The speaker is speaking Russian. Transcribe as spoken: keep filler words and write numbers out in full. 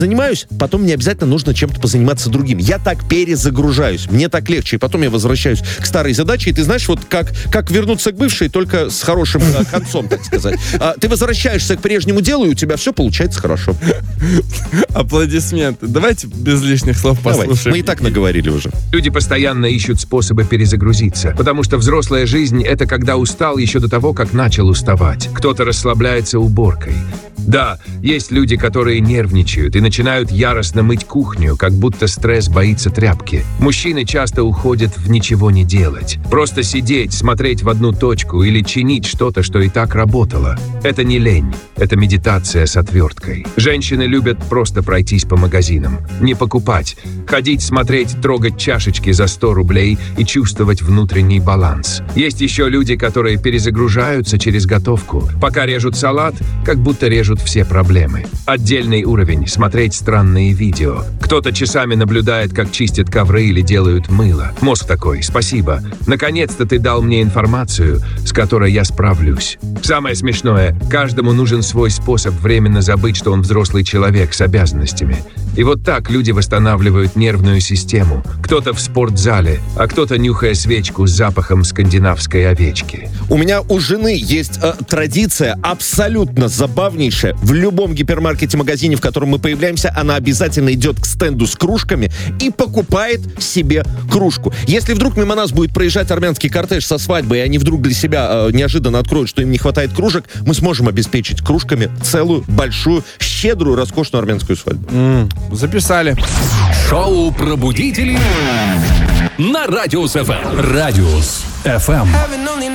занимаюсь, потом мне обязательно нужно чем-то позаниматься другим. Я так перезагружаюсь, мне так легче, и потом я возвращаюсь к старой задаче, и ты знаешь, вот как, как вернуться к бывшей, только с хорошим э, концом, так сказать. А, ты возвращаешься к прежнему делу, и у тебя все получается хорошо. Аплодисменты. Давайте без лишних слов Давай, послушаем. мы и так наговорили уже. Люди постоянно ищут способы перезагрузиться, потому что взрослая жизнь — это когда устал еще до того, как начал уставать. Кто-то расслабляется уборкой. Да, есть люди, которые нервничают и начинают яростно мыть кухню, как будто стресс боится тряпки. Мужчины часто уходят в ничего не делать. Просто сидеть, смотреть в одну точку или чинить что-то, что и так работало. Это не лень, это медитация с отверткой. Женщины любят просто пройтись по магазинам, не покупать, ходить, смотреть, трогать чашечки за сто рублей и чувствовать внутренний баланс. Есть еще люди, которые перезагружаются через готовку. Пока режут салат, как будто режут все проблемы. Отдельный уровень — смотреть странные видео. Кто-то часами наблюдает, как чистят ковры или делают мыло. Мозг такой: спасибо, наконец-то ты дал мне информацию, с которой я справлюсь. Самое смешное — каждому нужен свой способ временно забыть, что он взрослый человек с обязанностями. И вот так люди восстанавливают нервную систему. Кто-то в спортзале, а кто-то нюхая свечку с запахом скандинавской овечки. У меня у жены есть э, традиция абсолютно забавнейшая. В любом гипермаркете, магазине, в котором мы появляемся, она обязательно идет к стенду с кружками и покупает себе кружку. Если вдруг мимо нас будет проезжать армянский кортеж со свадьбой, и они вдруг для себя э, неожиданно откроют, что им не хватает кружек, мы сможем обеспечить кружками целую, большую, щедрую, роскошную армянскую свадьбу. М, записали. Шоу «Пробудители» на Радиус эф эм. Радиус эф эм.